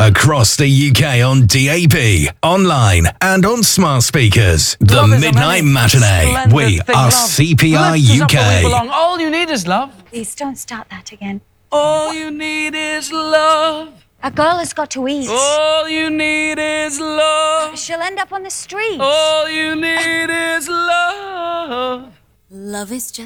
Across the UK on DAB, online and on smart speakers. The Midnight Matinee. We are CPR UK. All you need is love. Please don't start that again. All you need is love. A girl has got to eat. All you need is love. She'll end up on the street. All you need is love. Love is just